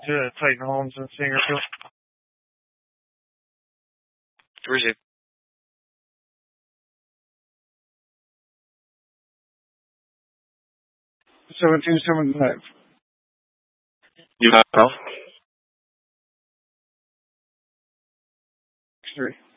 to Titan Homes in Sangerfield. Receive. 1775. You have call? 3.